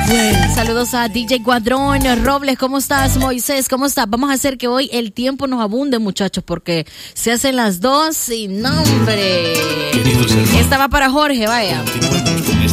Saludos a DJ Cuadrón, Robles, ¿cómo estás? Moisés, ¿cómo estás? Vamos a hacer que hoy el tiempo nos abunde, muchachos, porque se hacen las 2 y no, hombre. Esta va para Jorge, vaya.